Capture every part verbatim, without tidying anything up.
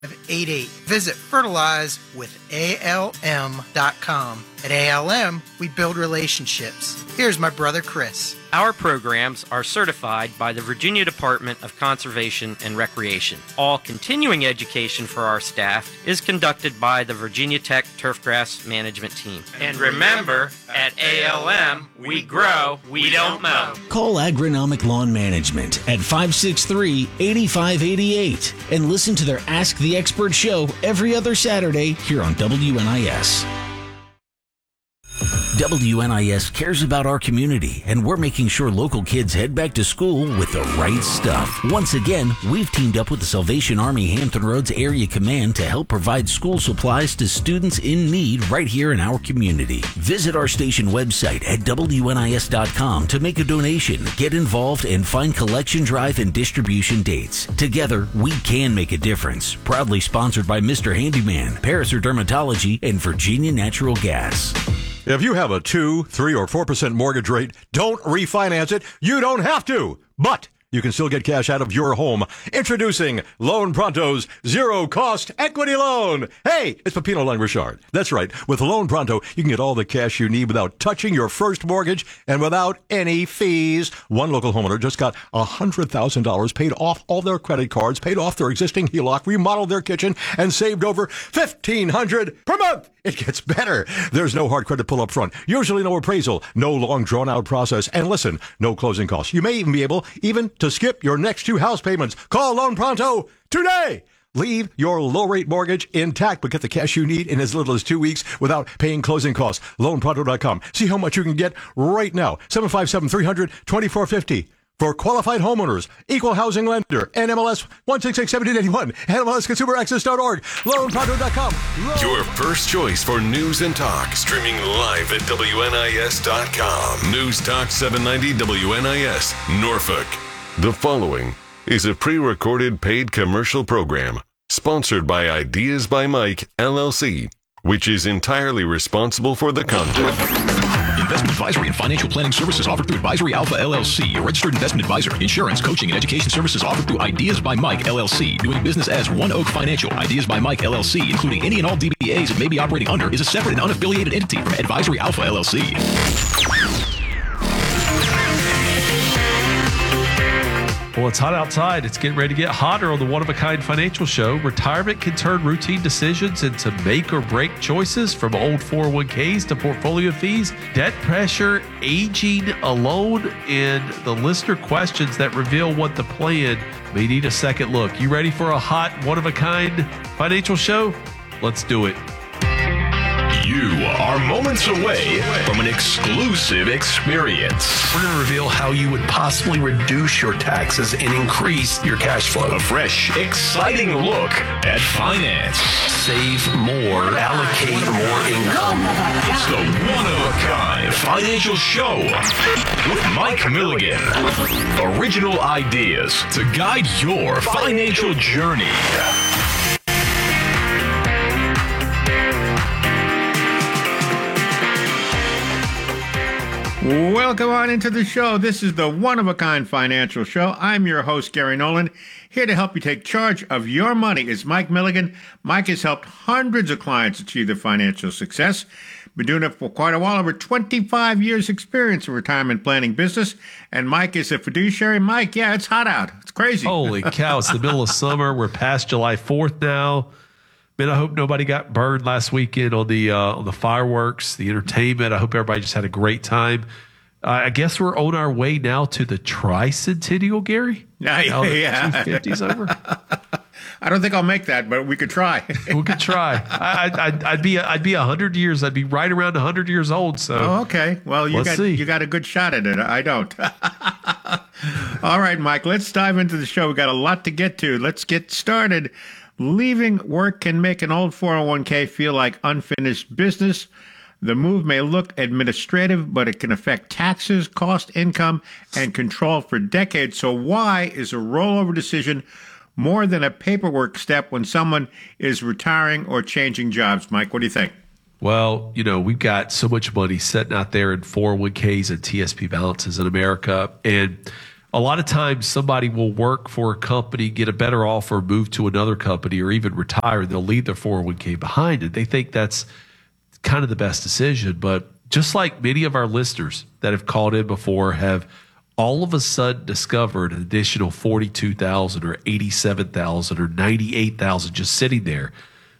eight eight. Visit fertilize with A L M dot com. At A L M, we build relationships. Here's my brother Chris. Our programs are certified by the Virginia Department of Conservation and Recreation. All continuing education for our staff is conducted by the Virginia Tech Turfgrass Management Team. And remember, at A L M, we grow, we don't mow. Call Agronomic Lawn Management at five six three, eight five eight eight and listen to their Ask the Expert show every other Saturday here on W N I S. W N I S cares about our community, and we're making sure local kids head back to school with the right stuff. Once again, we've teamed up with the Salvation Army Hampton Roads Area Command to help provide school supplies to students in need right here in our community. Visit our station website at W N I S dot com to make a donation, get involved, and find collection drive and distribution dates. Together, we can make a difference. Proudly sponsored by Mister Handyman, Paraser Dermatology, and Virginia Natural Gas. If you have a two, three, or four percent mortgage rate, don't refinance it. You don't have to. But you can still get cash out of your home. Introducing Loan Pronto's zero-cost equity loan. Hey, it's Pepino Langrichard. That's right. With Loan Pronto, you can get all the cash you need without touching your first mortgage and without any fees. One local homeowner just got one hundred thousand dollars, paid off all their credit cards, paid off their existing H E L O C, remodeled their kitchen, and saved over fifteen hundred dollars per month. It gets better. There's no hard credit pull up front. Usually no appraisal, no long drawn out process. And listen, no closing costs. You may even be able even to skip your next two house payments. Call Loan Pronto today. Leave your low-rate mortgage intact, but get the cash you need in as little as two weeks without paying closing costs. loan pronto dot com. See how much you can get right now. seven five seven, three hundred, twenty-four fifty. For qualified homeowners, equal housing lender, N M L S one six six, one seven eight one, N M L S consumer access dot org, loan pronto dot com. Your first choice for news and talk, streaming live at W N I S dot com. News Talk seven ninety W N I S, Norfolk. The following is a pre-recorded paid commercial program sponsored by Ideas by Mike, L L C, which is entirely responsible for the content. Investment advisory and financial planning services offered through Advisory Alpha L L C, a registered investment advisor. Insurance, coaching, and education services offered through Ideas by Mike L L C, doing business as One Oak Financial. Ideas by Mike L L C, including any and all D B As it may be operating under, is a separate and unaffiliated entity from Advisory Alpha L L C. Well, it's hot outside. It's getting ready to get hotter on the One of a Kind Financial Show. Retirement can turn routine decisions into make or break choices, from old four oh one k's to portfolio fees, debt pressure, aging alone, and the listener questions that reveal what the plan may need a second look. You ready for a hot One of a Kind Financial Show? Let's do it. You are moments away from an exclusive experience. We're going to reveal how you would possibly reduce your taxes and increase your cash flow. A fresh, exciting look at finance. Save more, allocate more income. It's the one-of-a-kind financial show with Mike Milligan. Original ideas to guide your financial journey. Welcome on into the show. This is the One-of-a-Kind Financial Show. I'm your host, Gary Nolan. Here to help you take charge of your money is Mike Milligan. Mike has helped hundreds of clients achieve their financial success. Been doing it for quite a while, over twenty-five years experience in retirement planning business. And Mike is a fiduciary. Mike, yeah, it's hot out. It's crazy. Holy cow, it's the middle of summer. We're past July fourth now. Man, I hope nobody got burned last weekend on the uh, on the fireworks, the entertainment. I hope everybody just had a great time. Uh, I guess we're on our way now to the tricentennial, Gary. Yeah, now yeah. two fifty's over. I don't think I'll make that, but we could try. we could try. I, I, I'd, I'd be I'd be a hundred years. I'd be right around a hundred years old. So oh, okay. Well, you let's got see. you got a good shot at it. I don't. All right, Mike. Let's dive into the show. We got a lot to get to. Let's get started. Leaving work can make an old four oh one k feel like unfinished business. The move may look administrative, but it can affect taxes, cost, income, and control for decades. So why is a rollover decision more than a paperwork step when someone is retiring or changing jobs? Mike, what do you think? Well, you know, we've got so much money sitting out there in four oh one k's and T S P balances in America. And a lot of times somebody will work for a company, get a better offer, move to another company, or even retire. They'll leave their four oh one k behind it. They think that's kind of the best decision. But just like many of our listeners that have called in before have all of a sudden discovered an additional forty-two thousand or eighty-seven thousand or ninety-eight thousand just sitting there,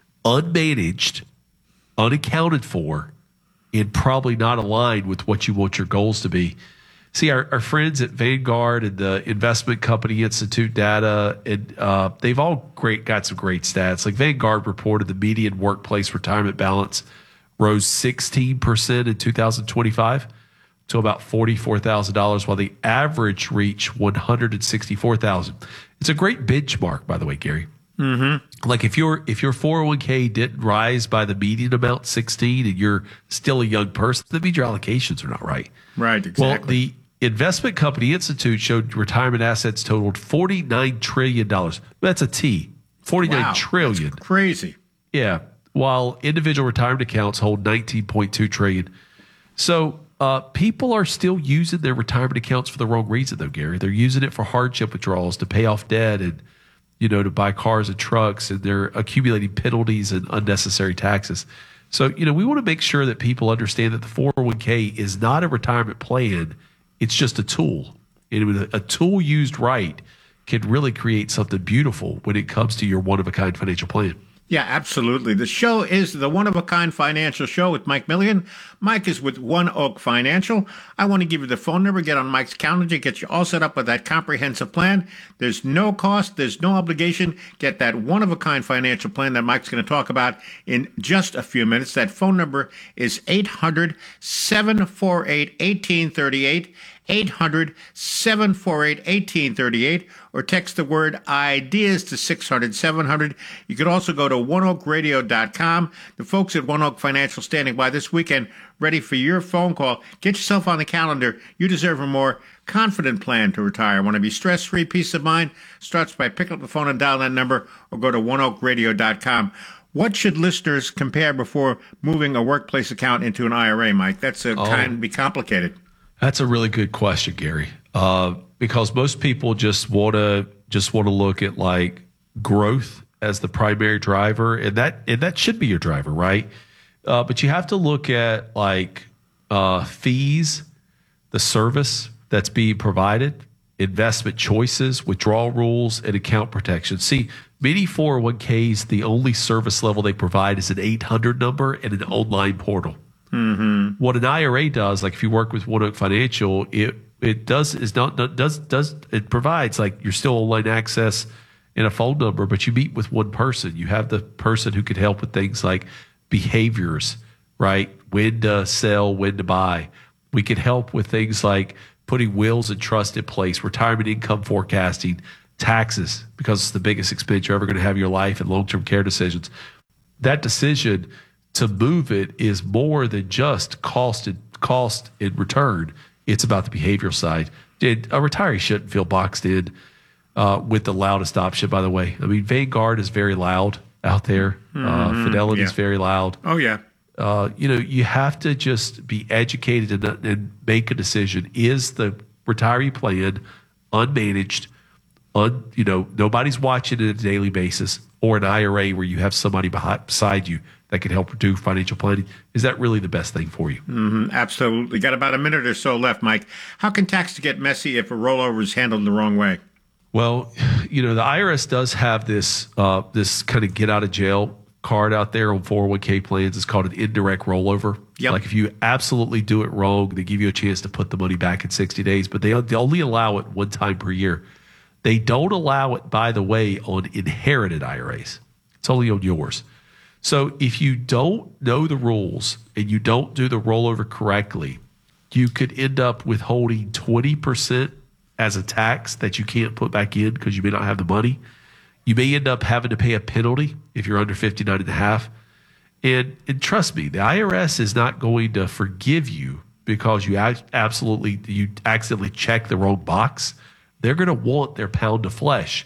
unmanaged, unaccounted for, and probably not aligned with what you want your goals to be. See, our, our friends at Vanguard and the Investment Company Institute data, and uh, they've all great got some great stats. Like Vanguard reported the median workplace retirement balance rose sixteen percent in two thousand twenty-five to about forty-four thousand dollars, while the average reached one hundred sixty-four thousand dollars. It's a great benchmark, by the way, Gary. Mm-hmm. Like if your if your four oh one k didn't rise by the median amount, sixteen, and you're still a young person, that means your allocations are not right. Right, exactly. Well, the Investment Company Institute showed retirement assets totaled forty-nine trillion dollars. That's a T. forty-nine wow, trillion. That's crazy. Yeah. While individual retirement accounts hold nineteen point two trillion dollars. So uh, people are still using their retirement accounts for the wrong reason, though, Gary. They're using it for hardship withdrawals, to pay off debt, and you know, to buy cars and trucks, and they're accumulating penalties and unnecessary taxes. So, you know, we want to make sure that people understand that the four oh one k is not a retirement plan. It's just a tool. And a tool used right can really create something beautiful when it comes to your one-of-a-kind financial plan. Yeah, absolutely. The show is the One-of-a-Kind Financial Show with Mike Millian. Mike is with One Oak Financial. I want to give you the phone number. Get on Mike's calendar. Get you all set up with that comprehensive plan. There's no cost. There's no obligation. Get that one-of-a-kind financial plan that Mike's going to talk about in just a few minutes. That phone number is eight hundred, seven four eight, one eight three eight. eight hundred, seven four eight, one eight three eight, or text the word IDEAS to six hundred, seven hundred. You could also go to one oak radio dot com. The folks at One Oak Financial standing by this weekend, ready for your phone call. Get yourself on the calendar. You deserve a more confident plan to retire. Want to be stress-free, peace of mind? Starts by picking up the phone and dial that number, or go to one oak radio dot com. What should listeners compare before moving a workplace account into an I R A, Mike? That's a, oh. kind be complicated. That's a really good question, Gary, uh, because most people just want to just want to look at like growth as the primary driver, and that and that should be your driver, right? Uh, but you have to look at like uh, fees, the service that's being provided, investment choices, withdrawal rules, and account protection. See, many four oh one k's, the only service level they provide is an eight hundred number and an online portal. Mm-hmm. What an I R A does, like if you work with One Oak Financial, it it does is not does does it provides like you're still online access and a phone number, but you meet with one person. You have the person who can help with things like behaviors, right? When to sell, when to buy. We can help with things like putting wills and trust in place, retirement income forecasting, taxes, because it's the biggest expense you're ever going to have in your life, and long-term care decisions. That decision to move it is more than just cost and cost in return. It's about the behavioral side. A retiree shouldn't feel boxed in uh, with the loudest option, by the way. I mean, Vanguard is very loud out there. Mm-hmm. Uh, Fidelity yeah. is very loud. Oh, yeah. Uh, you know, you have to just be educated and, and make a decision. Is the retiree plan unmanaged, un, you know, nobody's watching it on a daily basis, or an I R A where you have somebody behind, beside you that can help do financial planning? Is that really the best thing for you? Mm-hmm, absolutely. Got about a minute or so left, Mike. How can taxes get messy if a rollover is handled the wrong way? Well, you know, the I R S does have this uh, this kind of get out of jail card out there on four oh one k plans. It's called an indirect rollover. Yep. Like if you absolutely do it wrong, they give you a chance to put the money back in sixty days, but they, they only allow it one time per year. They don't allow it, by the way, on inherited I R As. It's only on yours. So if you don't know the rules and you don't do the rollover correctly, you could end up withholding twenty percent as a tax that you can't put back in because you may not have the money. You may end up having to pay a penalty if you're under fifty-nine and a half. And, and trust me, the I R S is not going to forgive you because you absolutely you accidentally check the wrong box. They're going to want their pound of flesh.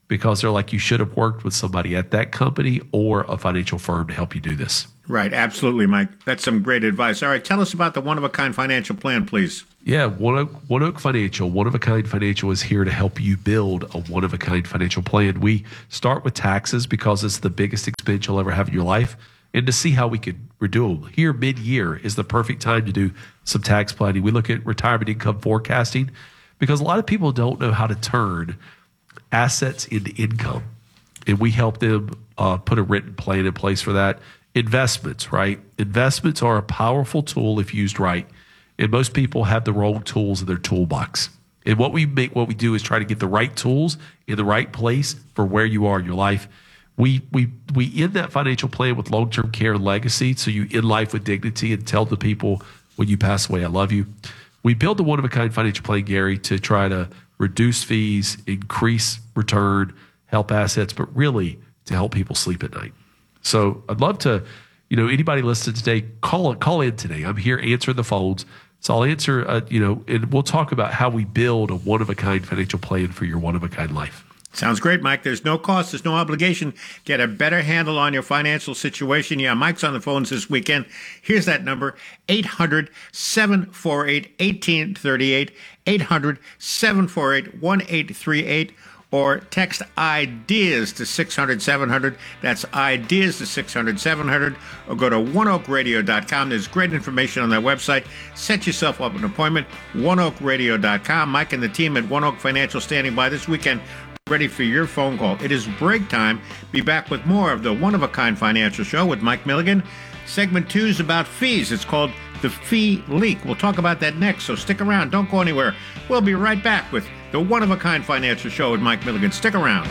because they're like, you should have worked with somebody at that company or a financial firm to help you do this. Right. Absolutely, Mike. That's some great advice. All right. Tell us about the one-of-a-kind financial plan, please. Yeah. One Oak, One Oak Financial, One-of-a-Kind Financial is here to help you build a one-of-a-kind financial plan. We start with taxes because it's the biggest expense you'll ever have in your life, and to see how we could redo them. Here, mid-year is the perfect time to do some tax planning. We look at retirement income forecasting because a lot of people don't know how to turn assets into income, and we help them uh, put a written plan in place for that. Investments, right? Investments are a powerful tool if used right, and most people have the wrong tools in their toolbox. And what we make, what we do is try to get the right tools in the right place for where you are in your life. We we we end that financial plan with long-term care and legacy, so you end life with dignity and tell the people when you pass away, I love you. We build the one-of-a-kind financial plan, Gary, to try to reduce fees, increase return, help assets, but really to help people sleep at night. So I'd love to, you know, anybody listening today, call call in today. I'm here answering the phones. So I'll answer, uh, you know, and we'll talk about how we build a one-of-a-kind financial plan for your one-of-a-kind life. Sounds great, Mike. There's no cost. There's no obligation. Get a better handle on your financial situation. Yeah, Mike's on the phones this weekend. Here's that number, eight hundred, seven four eight, one eight three eight, eight hundred, seven four eight, one eight three eight. Or text IDEAS to six hundred, seven hundred. That's IDEAS to six hundred, seven hundred. Or go to one oak radio dot com. There's great information on that website. Set yourself up an appointment, one oak radio dot com. Mike and the team at One Oak Financial standing by this weekend, ready for your phone call. It is break time. Be back with more of the One-of-a-Kind Financial Show with Mike Milligan. Segment two is about fees. It's called The Fee Leak. We'll talk about that next, so stick around. Don't go anywhere. We'll be right back with the One-of-a-Kind Financial Show with Mike Milligan. Stick around.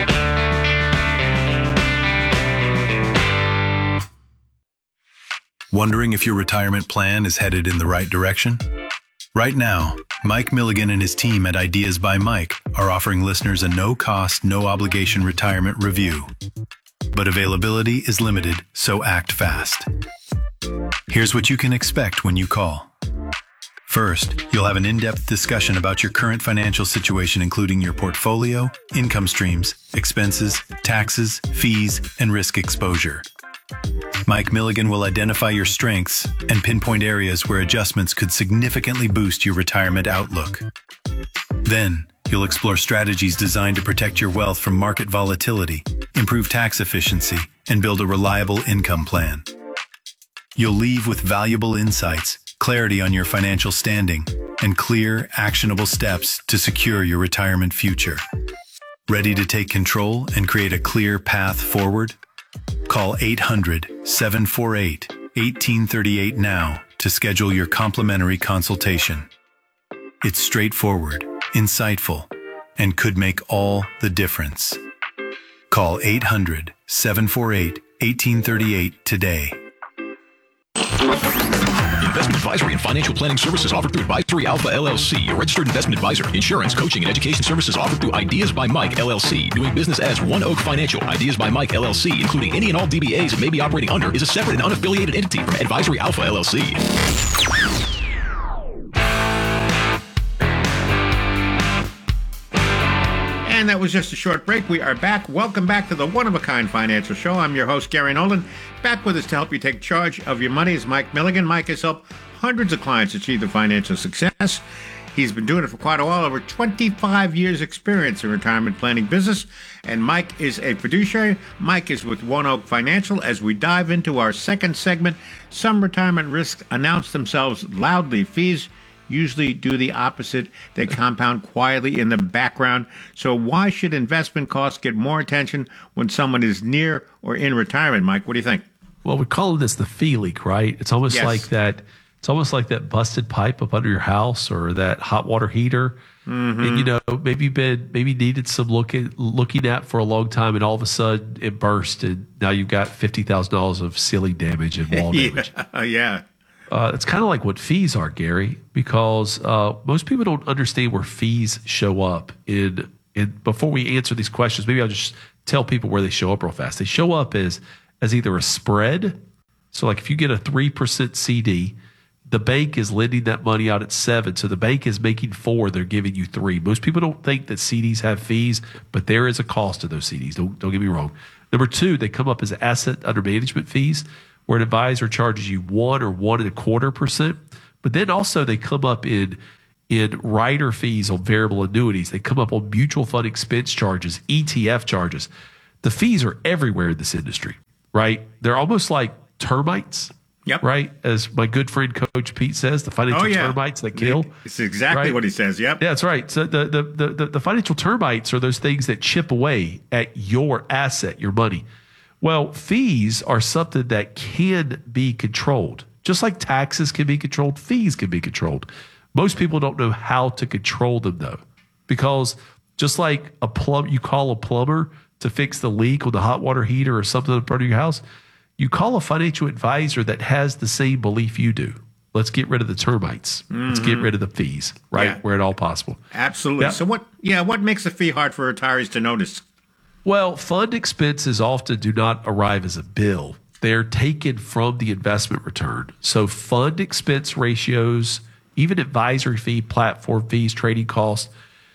Wondering if your retirement plan is headed in the right direction? Right now, Mike Milligan and his team at Ideas by Mike are offering listeners a no-cost, no-obligation retirement review. But availability is limited, so act fast. Here's what you can expect when you call. First, you'll have an in-depth discussion about your current financial situation, including your portfolio, income streams, expenses, taxes, fees, and risk exposure. Mike Milligan will identify your strengths and pinpoint areas where adjustments could significantly boost your retirement outlook. Then, you'll explore strategies designed to protect your wealth from market volatility, improve tax efficiency, and build a reliable income plan. You'll leave with valuable insights, clarity on your financial standing, and clear, actionable steps to secure your retirement future. Ready to take control and create a clear path forward? Call eight hundred, seven four eight, one eight three eight now to schedule your complimentary consultation. It's straightforward, insightful, and could make all the difference. Call eight hundred, seven four eight, one eight three eight today. Investment advisory and financial planning services offered through Advisory Alpha L L C, a registered investment advisor. Insurance, coaching, and education services offered through Ideas by Mike L L C. Doing business as One Oak Financial. Ideas by Mike L L C, including any and all D B As it may be operating under, is a separate and unaffiliated entity from Advisory Alpha L L C. And that was just a short break. We are back. Welcome back to the One-of-a-Kind Financial Show. I'm your host, Gary Nolan. Back with us to help you take charge of your money is Mike Milligan. Mike has helped hundreds of clients achieve their financial success. He's been doing it for quite a while, over twenty-five years experience in retirement planning business. And Mike is a fiduciary. Mike is with One Oak Financial. As we dive into our second segment, some retirement risks announce themselves loudly. Fees usually do the opposite. They compound quietly in the background. So why should investment costs get more attention when someone is near or in retirement? Mike, what do you think? Well, we call this the fee leak, right? It's almost Yes. like that. It's almost like that busted pipe up under your house or that hot water heater. Mm-hmm. And, you know, maybe been maybe needed some looking looking at for a long time, and all of a sudden it burst, and now you've got fifty thousand dollars of ceiling damage and wall damage. yeah. yeah. Uh, it's kind of like what fees are, Gary, because uh, most people don't understand where fees show up. In, in before we answer these questions, maybe I'll just tell people where they show up real fast. They show up as as either a spread. So, like if you get a three percent C D, the bank is lending that money out at seven. So the bank is making four. They're giving you three. Most people don't think that C Ds have fees, but there is a cost to those C Ds. Don't, don't get me wrong. Number two, they come up as asset under management fees, where an advisor charges you one or one and a quarter percent. But then also they come up in in rider fees on variable annuities. They come up on mutual fund expense charges, E T F charges. The fees are everywhere in this industry, right? They're almost like termites. Yep. Right? As my good friend Coach Pete says, the financial oh, yeah. termites that kill. It's exactly right? what he says. Yep. Yeah, that's right. So the, the, the, the, the financial termites are those things that chip away at your asset, your money. Well, fees are something that can be controlled. Just like taxes can be controlled, fees can be controlled. Most people don't know how to control them, though, because just like a plum, you call a plumber to fix the leak on the hot water heater or something in front of your house, you call a financial advisor that has the same belief you do. Let's get rid of the termites. Mm-hmm. Let's get rid of the fees, right? Yeah. Where at all possible. Absolutely. Yeah. So what, yeah, what makes a fee hard for retirees to notice? Well, fund expenses often do not arrive as a bill. They're taken from the investment return. So fund expense ratios, even advisory fee, platform fees, trading costs,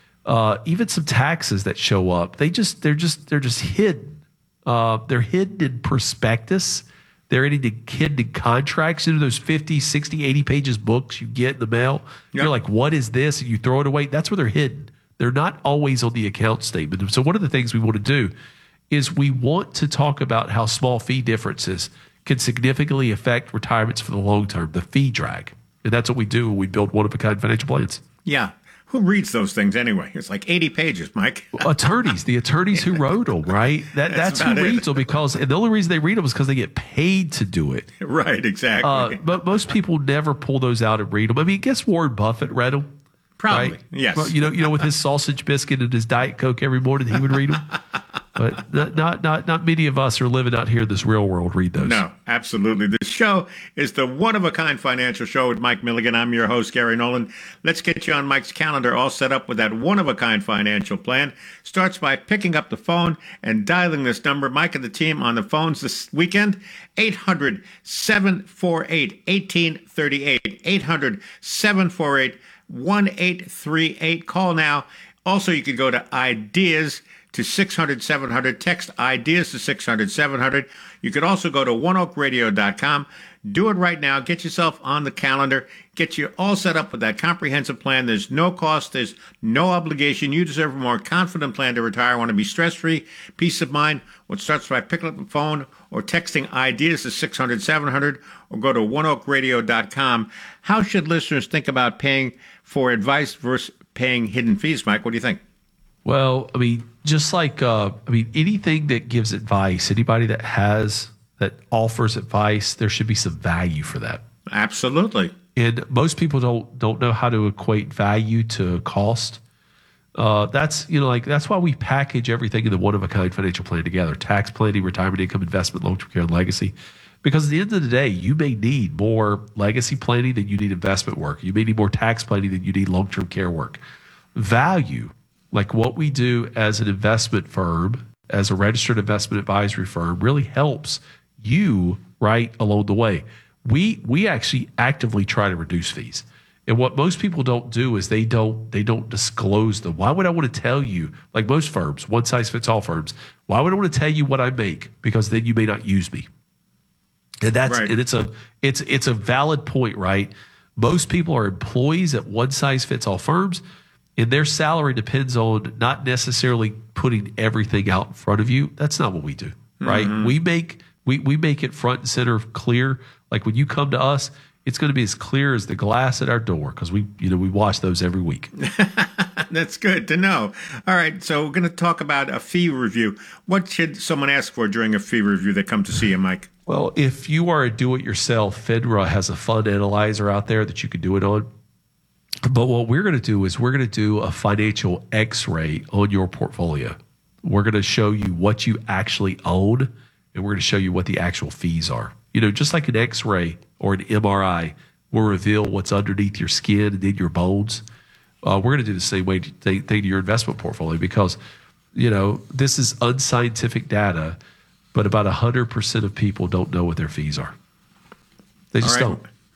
uh, even some taxes that show up, they just, they're just, they're just hidden. Uh, they're hidden in prospectus. They're hidden in contracts, into those fifty, sixty, eighty pages books you get in the mail. Yep. You're like, what is this? And you throw it away. That's where they're hidden. They're not always on the account statement. So one of the things we want to do is we want to talk about how small fee differences can significantly affect retirements for the long term, the fee drag. And that's what we do when we build one-of-a-kind financial plans. Yeah. Who reads those things anyway? It's like eighty pages, Mike. Attorneys, the attorneys who wrote them, right? That, that's, that's who reads them, because, and the only reason they read them is because they get paid to do it. Right, exactly. Uh, but most people never pull those out and read them. I mean, guess Warren Buffett read them. Probably, right? yes. Well, you know, you know, with his sausage biscuit and his Diet Coke every morning, he would read them. But not, not, not, not many of us are living out here in this real world read those. No, absolutely. The show is the one-of-a-kind financial show with Mike Milligan. I'm your host, Gary Nolan. Let's get you on Mike's calendar all set up with that one-of-a-kind financial plan. Starts by picking up the phone and dialing this number. Mike and the team on the phones this weekend, eight hundred, seven four eight, one eight three eight, eight hundred, seven four eight, one eight three eight. Call now. Also, you can go to Ideas to six hundred, seven hundred. Text Ideas to six hundred, seven hundred. You could also go to one oak radio dot com. Do it right now. Get yourself on the calendar. Get you all set up with that comprehensive plan. There's no cost. There's no obligation. You deserve a more confident plan to retire. Want to be stress-free, peace of mind. What starts by picking up the phone or texting Ideas to six hundred, seven hundred, or go to one oak radio dot com. How should listeners think about paying for advice versus paying hidden fees, Mike? What do you think? Well, I mean, just like, uh, I mean, anything that gives advice, anybody that has, that offers advice, there should be some value for that. Absolutely. And most people don't don't know how to equate value to cost. Uh, that's, you know, like, that's why we package everything in the one-of-a-kind financial plan together: tax planning, retirement income, investment, long-term care, and legacy. Because at the end of the day, you may need more legacy planning than you need investment work. You may need more tax planning than you need long-term care work. Value, like what we do as an investment firm, as a registered investment advisory firm, really helps you right along the way. We we actually actively try to reduce fees. And what most people don't do is they don't they don't disclose them. Why would I want to tell you, like most firms, one size fits all firms, why would I want to tell you what I make? Because then you may not use me. And that's right. And it's a it's it's a valid point, right? Most people are employees at one size fits all firms, and their salary depends on not necessarily putting everything out in front of you. That's not what we do, right? Mm-hmm. We make we we make it front and center clear. Like when you come to us, it's going to be as clear as the glass at our door, because we you know we watch those every week. That's good to know. All right, so we're going to talk about a fee review. What should someone ask for during a fee review that come to see you, Mike? Well, if you are a do-it-yourself, FINRA has a fund analyzer out there that you could do it on. But what we're going to do is we're going to do a financial x-ray on your portfolio. We're going to show you what you actually own, and we're going to show you what the actual fees are. You know, just like an x-ray or an M R I will reveal what's underneath your skin and in your bones, uh, we're going to do the same way thing to your investment portfolio, because, you know, this is unscientific data. But about one hundred percent of people don't know what their fees are. They just right. don't.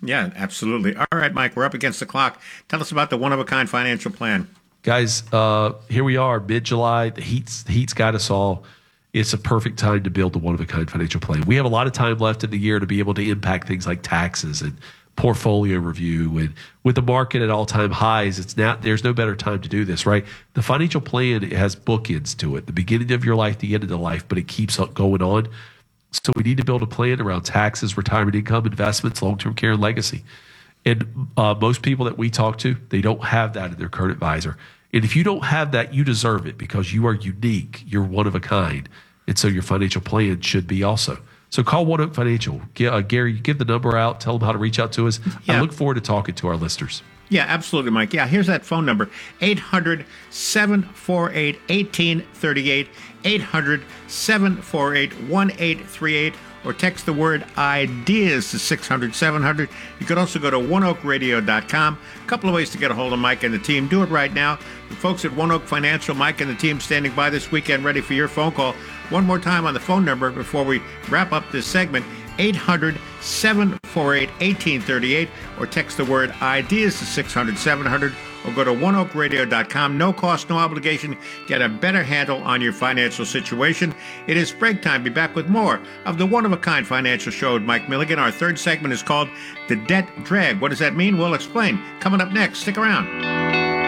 Yeah, absolutely. All right, Mike, we're up against the clock. Tell us about the one-of-a-kind financial plan. Guys, uh, here we are, mid-July. The heat's, the heat's got us all. It's a perfect time to build the one-of-a-kind financial plan. We have a lot of time left in the year to be able to impact things like taxes and portfolio review. And with the market at all-time highs, it's now there's no better time to do this, right? The financial plan has bookends to it, the beginning of your life, the end of the life, but it keeps going on. So we need to build a plan around taxes, retirement income, investments, long-term care, and legacy. And uh, most people that we talk to, they don't have that in their current advisor. And if you don't have that, you deserve it because you are unique. You're one of a kind. And so your financial plan should be also. So call One Oak Financial. Uh, Gary, give the number out. Tell them how to reach out to us. Yeah. I look forward to talking to our listeners. Yeah, absolutely, Mike. Yeah, here's that phone number, eight hundred, seven four eight, one eight three eight, eight hundred, seven four eight, one eight three eight, or text the word IDEAS to six hundred, seven hundred. You could also go to one oak radio dot com. A couple of ways to get a hold of Mike and the team. Do it right now. The folks at One Oak Financial, Mike and the team standing by this weekend ready for your phone call. One more time on the phone number before we wrap up this segment, eight hundred, seven four eight, one eight three eight, or text the word IDEAS to six hundred, seven hundred, or go to one oak radio dot com. No cost, no obligation. Get a better handle on your financial situation. It is break time. Be back with more of the one-of-a-kind financial show with Mike Milligan. Our third segment is called The Debt Drag. What does that mean? We'll explain. Coming up next. Stick around.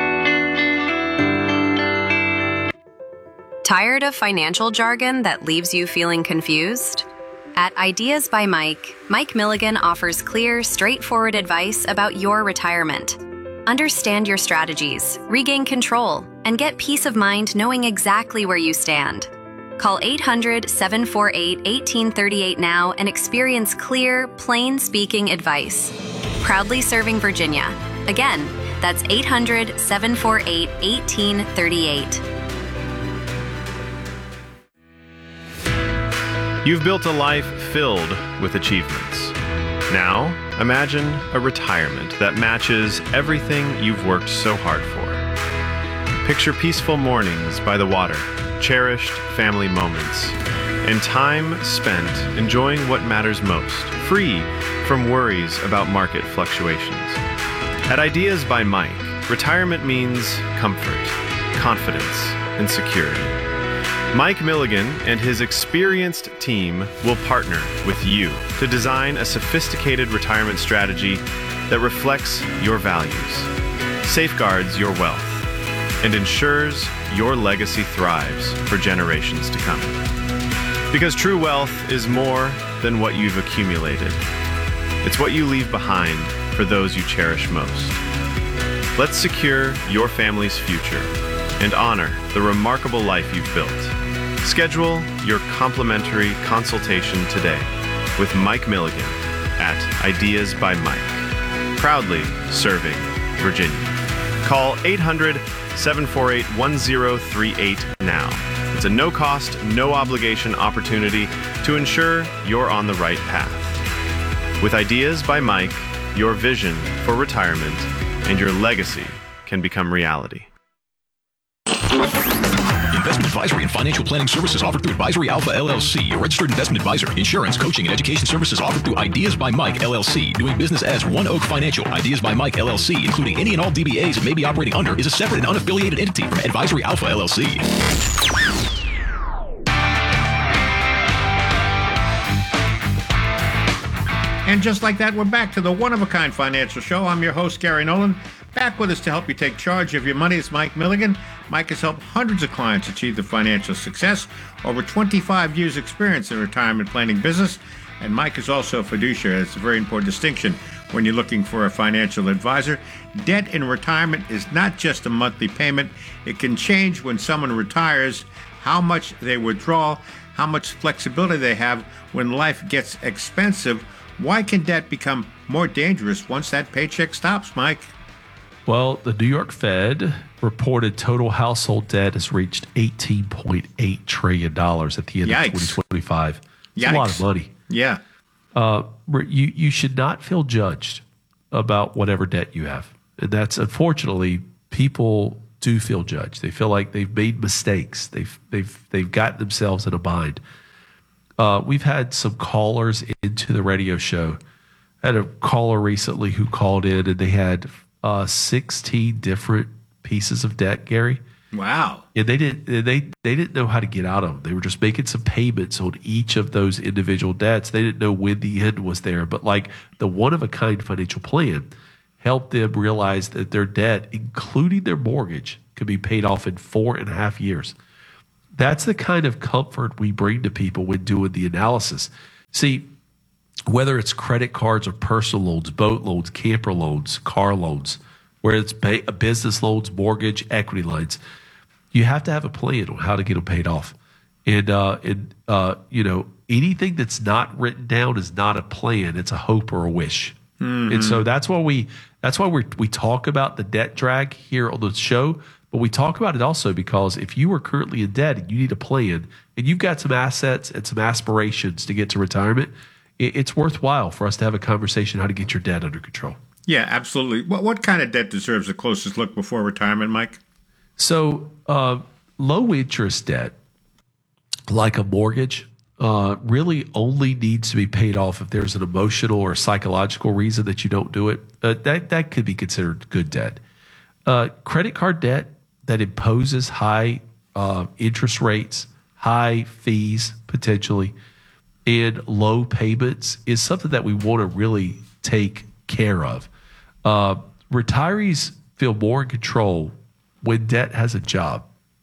Tired of financial jargon that leaves you feeling confused? At Ideas by Mike, Mike Milligan offers clear, straightforward advice about your retirement. Understand your strategies, regain control, and get peace of mind knowing exactly where you stand. Call eight hundred, seven four eight, one eight three eight now and experience clear, plain-speaking advice. Proudly serving Virginia. Again, that's eight hundred, seven four eight, one eight three eight. You've built a life filled with achievements. Now, imagine a retirement that matches everything you've worked so hard for. Picture peaceful mornings by the water, cherished family moments, and time spent enjoying what matters most, free from worries about market fluctuations. At Ideas by Mike, retirement means comfort, confidence, and security. Mike Milligan and his experienced team will partner with you to design a sophisticated retirement strategy that reflects your values, safeguards your wealth, and ensures your legacy thrives for generations to come. Because true wealth is more than what you've accumulated. It's what you leave behind for those you cherish most. Let's secure your family's future and honor the remarkable life you've built. Schedule your complimentary consultation today with Mike Milligan at Ideas by Mike. Proudly serving Virginia. Call eight hundred, seven four eight, one zero three eight now. It's a no-cost, no-obligation opportunity to ensure you're on the right path. With Ideas by Mike, your vision for retirement and your legacy can become reality. Investment advisory and financial planning services offered through Advisory Alpha L L C, a registered investment advisor. Insurance, coaching, and education services offered through Ideas by Mike L L C. Doing business as One Oak Financial. Ideas by Mike L L C, including any and all D B As it may be operating under, is a separate and unaffiliated entity from Advisory Alpha L L C. And just like that, we're back to the one-of-a-kind financial show. I'm your host, Gary Nolan. Back with us to help you take charge of your money is Mike Milligan. Mike has helped hundreds of clients achieve the financial success, over twenty-five years experience in retirement planning business. And Mike is also a fiduciary. It's a very important distinction when you're looking for a financial advisor. Debt in retirement is not just a monthly payment. It can change when someone retires, how much they withdraw, how much flexibility they have when life gets expensive. Why can debt become more dangerous once that paycheck stops, Mike? Well, the New York Fed reported total household debt has reached eighteen point eight trillion dollars at the end Yikes. of twenty twenty-five. It's Yikes. a lot of money. Yeah. Uh, you, you should not feel judged about whatever debt you have. And that's, unfortunately, people do feel judged. They feel like they've made mistakes. They've, they've, they've gotten themselves in a bind. Uh, we've had some callers into the radio show had a caller recently who called in, and they had uh, sixteen different pieces of debt, Gary. Wow. And they didn't they they didn't know how to get out of them. They were just making some payments on each of those individual debts. They didn't know when the end was there. But like the one-of-a-kind financial plan helped them realize that their debt, including their mortgage, could be paid off in four and a half years. That's the kind of comfort we bring to people when doing the analysis. See, whether it's credit cards or personal loans, boat loans, camper loans, car loans, where it's pay, business loans, mortgage, equity lines, you have to have a plan on how to get them paid off. And, uh, and uh, you know, anything that's not written down is not a plan. It's a hope or a wish. Mm-hmm. And so that's why we that's why we we talk about the debt drag here on the show. But we talk about it also because if you are currently in debt and you need a plan and you've got some assets and some aspirations to get to retirement, it, it's worthwhile for us to have a conversation how to get your debt under control. Yeah, absolutely. What what kind of debt deserves the closest look before retirement, Mike? So uh, low interest debt, like a mortgage, uh, really only needs to be paid off if there's an emotional or psychological reason that you don't do it. Uh, that that could be considered good debt. Uh, credit card debt that imposes high uh, interest rates, high fees potentially, and low payments is something that we want to really take care of. Uh, retirees feel more in control when debt has a job,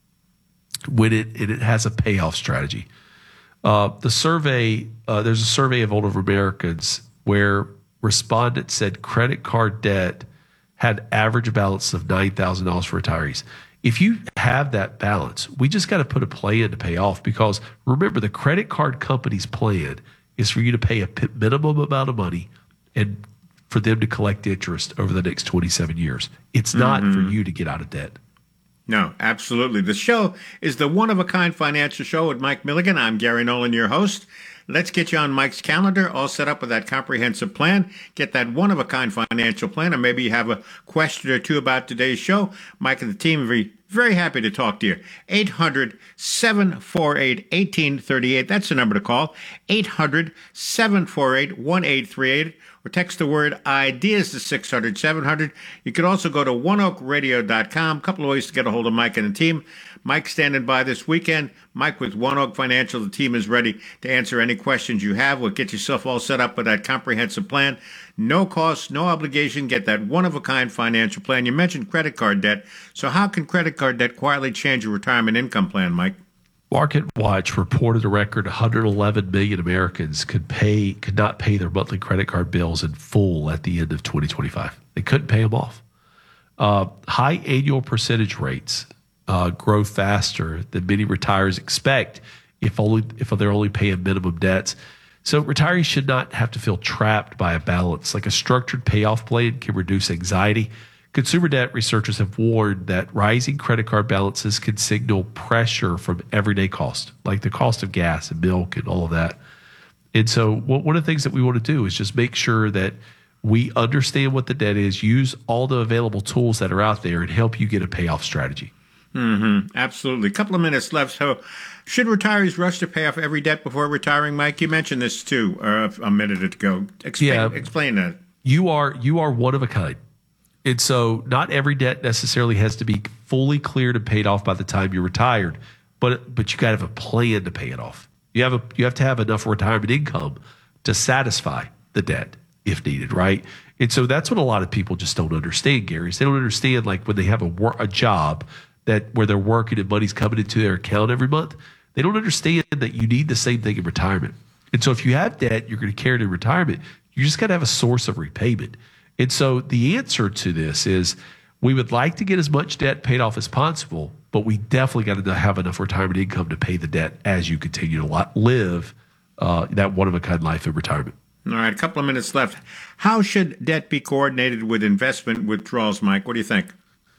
when it, it has a payoff strategy. Uh, the survey, uh, there's a survey of older Americans where respondents said credit card debt had average balance of nine thousand dollars for retirees. If you have that balance, we just got to put a plan to pay off because remember, the credit card company's plan is for you to pay a minimum amount of money and for them to collect interest over the next twenty-seven years. It's not mm-hmm. for you to get out of debt. No, absolutely. The show is the one-of-a-kind financial show with Mike Milligan. I'm Gary Nolan, your host. Let's get you on Mike's calendar, all set up with that comprehensive plan. Get that one-of-a-kind financial plan, and maybe you have a question or two about today's show. Mike and the team are very, very happy to talk to you. eight hundred, seven four eight, one eight three eight. That's the number to call. eight hundred, seven four eight, one eight three eight. Or text the word IDEAS to six hundred, seven hundred. You could also go to one oak radio dot com. A couple of ways to get a hold of Mike and the team. Mike standing by this weekend. Mike with One Oak Financial. The team is ready to answer any questions you have. We'll get yourself all set up with that comprehensive plan. No cost, no obligation. Get that one-of-a-kind financial plan. You mentioned credit card debt. So how can credit card debt quietly change your retirement income plan, Mike? Market Watch reported a record one hundred eleven million Americans could pay could not pay their monthly credit card bills in full at the end of twenty twenty-five. They couldn't pay them off. Uh, high annual percentage rates uh, grow faster than many retirees expect if only if they're only paying minimum debts. So retirees should not have to feel trapped by a balance. Like a structured payoff plan can reduce anxiety. Consumer debt researchers have warned that rising credit card balances can signal pressure from everyday cost, like the cost of gas and milk and all of that. And so one of the things that we want to do is just make sure that we understand what the debt is, use all the available tools that are out there, and help you get a payoff strategy. Mm-hmm. Absolutely. A couple of minutes left. So should retirees rush to pay off every debt before retiring, Mike? You mentioned this too uh, a minute ago. Explain, yeah, explain that. You are, you are one of a kind. And so not every debt necessarily has to be fully cleared and paid off by the time you're retired, but but you got to have a plan to pay it off. You have a you have to have enough retirement income to satisfy the debt if needed, right? And so that's what a lot of people just don't understand, Gary. Is they don't understand, like, when they have a work, a job that where they're working and money's coming into their account every month, they don't understand that you need the same thing in retirement. And so if you have debt you're going to carry to retirement, you just got to have a source of repayment. And so the answer to this is we would like to get as much debt paid off as possible, but we definitely got to have enough retirement income to pay the debt as you continue to live uh, that one-of-a-kind life in retirement. All right, a couple of minutes left. How should debt be coordinated with investment withdrawals, Mike? What do you think?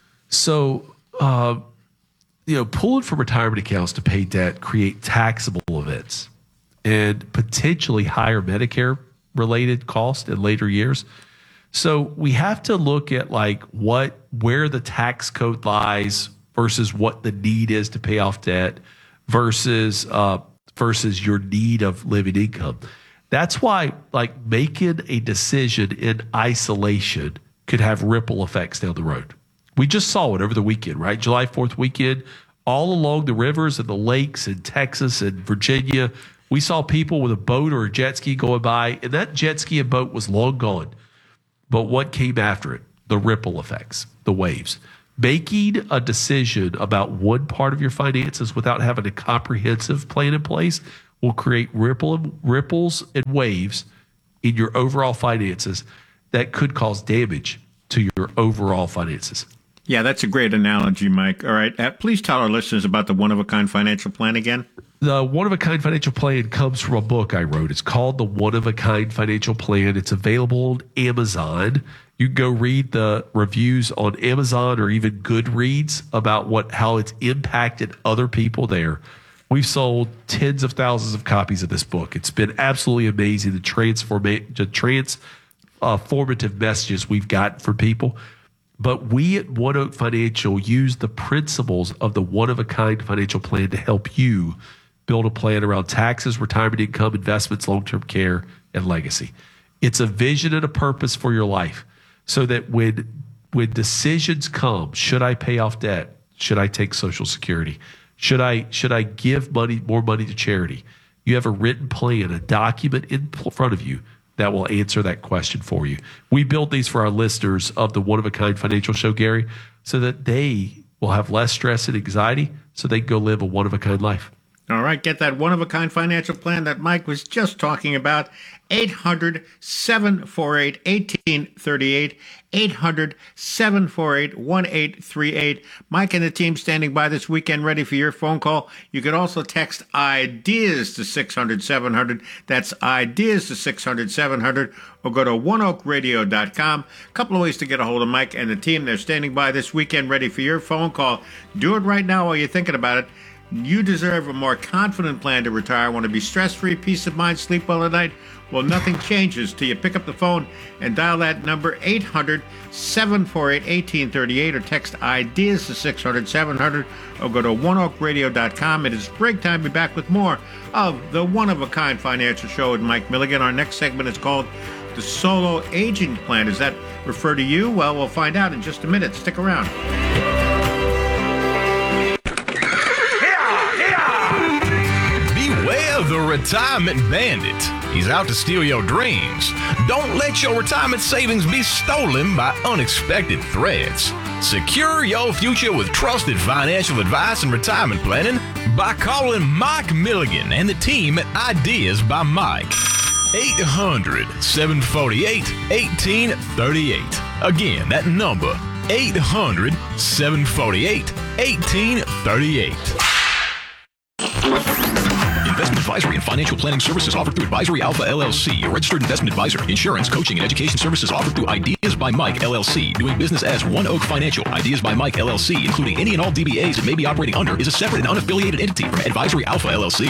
So, uh, you know, pulling from retirement accounts to pay debt create taxable events and potentially higher Medicare-related costs in later years. So we have to look at like what where the tax code lies versus what the need is to pay off debt versus uh, versus your need of living income. That's why, like, making a decision in isolation could have ripple effects down the road. We just saw it over the weekend, right? July fourth weekend, all along the rivers and the lakes in Texas and Virginia, we saw people with a boat or a jet ski going by, and that jet ski and boat was long gone. But what came after it? The ripple effects, the waves. Making a decision about one part of your finances without having a comprehensive plan in place will create ripple, ripples and waves in your overall finances that could cause damage to your overall finances. Yeah, that's a great analogy, Mike. All right. Uh, please tell our listeners about the one-of-a-kind financial plan again. The one-of-a-kind financial plan comes from a book I wrote. It's called The One-of-a-Kind Financial Plan. It's available on Amazon. You can go read the reviews on Amazon or even Goodreads about what how it's impacted other people there. We've sold tens of thousands of copies of this book. It's been absolutely amazing, the transforma- the transformative messages we've gotten from people. But we at One Oak Financial use the principles of the one-of-a-kind financial plan to help you build a plan around taxes, retirement income, investments, long-term care, and legacy. It's a vision and a purpose for your life so that when, when decisions come, should I pay off debt? Should I take Social Security? Should I, should I give money, more money to charity? You have a written plan, a document in front of you that will answer that question for you. We build these for our listeners of the One-of-a-Kind Financial Show, Gary, so that they will have less stress and anxiety so they can go live a one-of-a-kind life. All right, get that one-of-a-kind financial plan that Mike was just talking about. eight hundred, seven four eight, one eight three eight. eight hundred, seven four eight, one eight three eight. Mike and the team standing by this weekend ready for your phone call. You could also text IDEAS to six hundred, seven hundred. That's IDEAS to six hundred, seven hundred. Or go to one oak radio dot com. A couple of ways to get a hold of Mike and the team. They're standing by this weekend ready for your phone call. Do it right now while you're thinking about it. You deserve a more confident plan to retire. Want to be stress-free, peace of mind, sleep well at night? Well, nothing changes till you pick up the phone and dial that number eight hundred, seven four eight, one eight three eight or text IDEAS to six hundred, seven hundred or go to one oak radio dot com. It is break time. Be back with more of the One-of-a-Kind Financial Show with Mike Milligan. Our next segment is called the Solo Aging Plan. Does that refer to you? Well, we'll find out in just a minute. Stick around. Beware the retirement bandit. He's out to steal your dreams. Don't let your retirement savings be stolen by unexpected threats. Secure your future with trusted financial advice and retirement planning by calling Mike Milligan and the team at Ideas by Mike. eight hundred, seven four eight, one eight three eight. Again, that number, eight hundred, seven four eight, one eight three eight. Investment advisory and financial planning services offered through Advisory Alpha L L C, a registered investment advisor. Insurance, coaching, and education services offered through Ideas by Mike L L C. Doing business as One Oak Financial. Ideas by Mike L L C, including any and all D B As it may be operating under, is a separate and unaffiliated entity from Advisory Alpha L L C.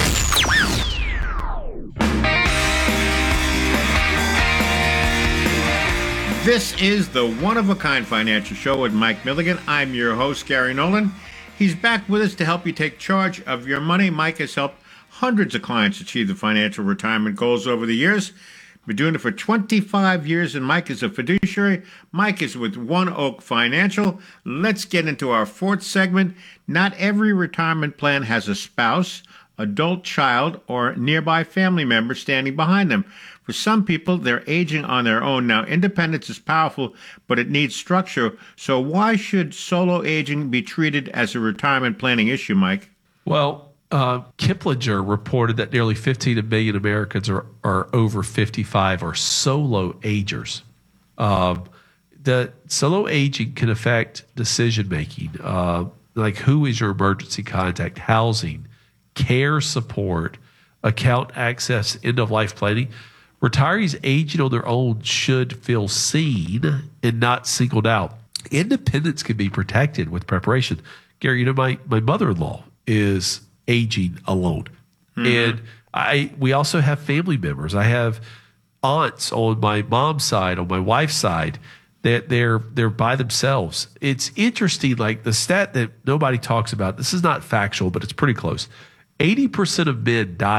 This is the One-of-a-Kind Financial Show with Mike Milligan. I'm your host, Gary Nolan. He's back with us to help you take charge of your money. Mike has helped hundreds of clients achieve the financial retirement goals over the years. Been doing it for twenty-five years, and Mike is a fiduciary. Mike is with One Oak Financial. Let's get into our fourth segment. Not every retirement plan has a spouse, adult child, or nearby family member standing behind them. For some people, they're aging on their own. Now, independence is powerful, but it needs structure. So why should solo aging be treated as a retirement planning issue, Mike? Well, uh, Kiplinger reported that nearly fifteen million Americans are, are over fifty-five or solo agers. Um, the solo aging can affect decision-making, uh, like who is your emergency contact, housing, care support, account access, end-of-life planning. Retirees aging on their own should feel seen and not singled out. Independence can be protected with preparation. Gary, you know, my, my mother-in-law is aging alone. Mm-hmm. And I we also have family members. I have aunts on my mom's side, on my wife's side, that they're they're by themselves. It's interesting, like the stat that nobody talks about, this is not factual, but it's pretty close. eighty percent of men die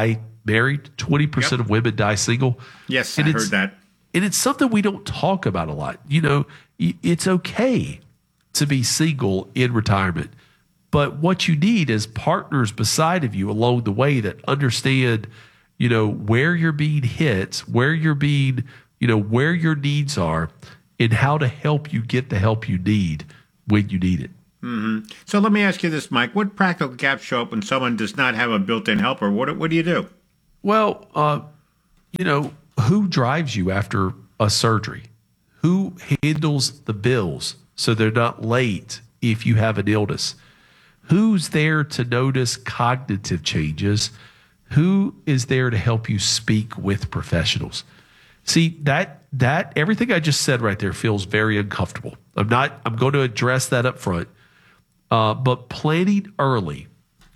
married, twenty percent Yep. of women die single. Yes, And I it's- heard that. And it's something we don't talk about a lot. You know, y- it's okay to be single in retirement, but what you need is partners beside of you along the way that understand, you know, where you're being hit, where you're being, you know, where your needs are, and how to help you get the help you need when you need it. hmm So let me ask you this, Mike. What practical gaps show up when someone does not have a built-in helper? What, what do you do? Well, uh, you know, who drives you after a surgery? Who handles the bills so they're not late if you have an illness? Who's there to notice cognitive changes? Who is there to help you speak with professionals? See, that that everything I just said right there feels very uncomfortable. I'm not I'm going to address that up front. Uh, but planning early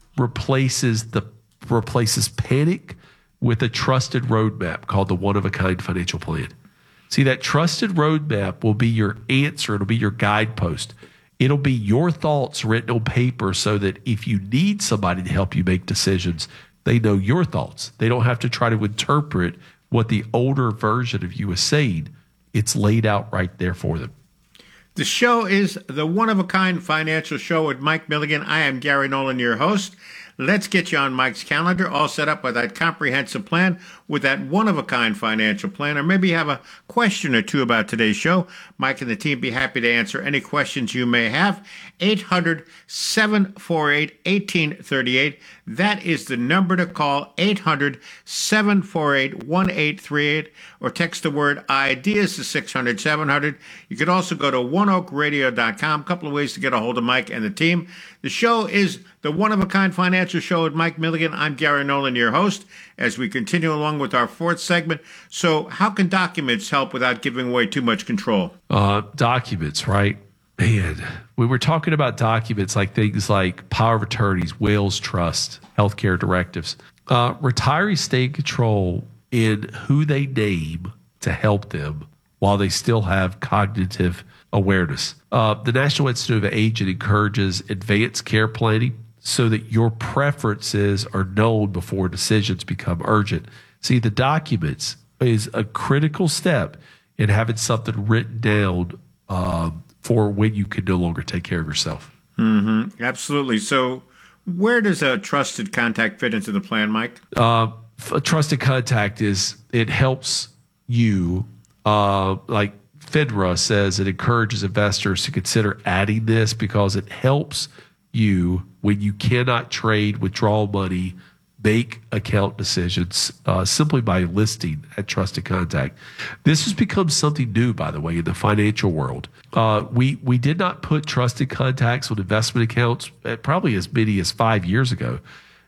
replaces the replaces panic with a trusted roadmap called the one-of-a-kind financial plan. See, that trusted roadmap will be your answer. It'll be your guidepost. It'll be your thoughts written on paper so that if you need somebody to help you make decisions, they know your thoughts. They don't have to try to interpret what the older version of you is saying. It's laid out right there for them. The show is the one-of-a-kind financial show with Mike Milligan. I am Gary Nolan, your host. Let's get you on Mike's calendar, all set up with that comprehensive plan, with that one-of-a-kind financial plan, or maybe you have a question or two about today's show. Mike and the team be happy to answer any questions you may have. eight hundred, seven four eight, one eight three eight. That is the number to call, eight hundred, seven four eight, one eight three eight, or text the word IDEAS to six hundred, seven hundred. You could also go to one oak radio dot com. A couple of ways to get a hold of Mike and the team. The show is the One-of-a-Kind Financial Show with Mike Milligan. I'm Gary Nolan, your host, as we continue along with our fourth segment. So how can documents help without giving away too much control? Uh, documents, right? Man, we were talking about documents like things like power of attorneys, wills, trust, healthcare directives. Uh, retirees stay in control in who they name to help them while they still have cognitive awareness. Uh, the National Institute of Aging encourages advanced care planning so that your preferences are known before decisions become urgent. See, the documents is a critical step in having something written down um, for when you can no longer take care of yourself. Mm-hmm. Absolutely. So where does a trusted contact fit into the plan, Mike? Uh, a trusted contact is, it helps you, uh, like FINRA says, it encourages investors to consider adding this because it helps you when you cannot trade, withdraw money, make account decisions uh, simply by listing at Trusted Contact. This has become something new, by the way, in the financial world. Uh, we we did not put Trusted Contacts on investment accounts at probably as many as five years ago.